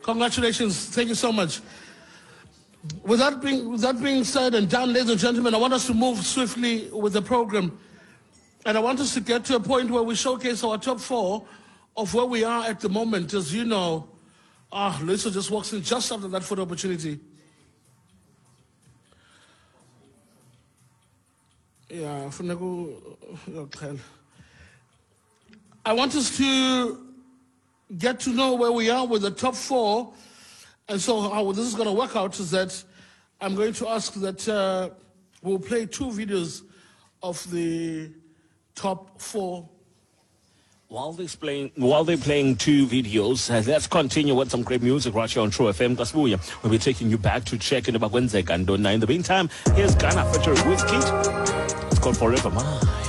Congratulations. Thank you so much. With that being said and done, ladies and gentlemen, I want us to move swiftly with the program. And I want us to get to a point where we showcase our top 4 of where we are at the moment. As you know, Lisa just walks in just after that photo opportunity. Yeah, I want us to get to know where we are with the top 4. And so how this is going to work out is that I'm going to ask that we'll play 2 videos of the top 4. While they're playing 2 videos, let's continue with some great music right here on True FM. We'll be taking you back to check in about Wednesday. In the meantime, here's Ghana featuring Wizkid. It's called Forever Mine.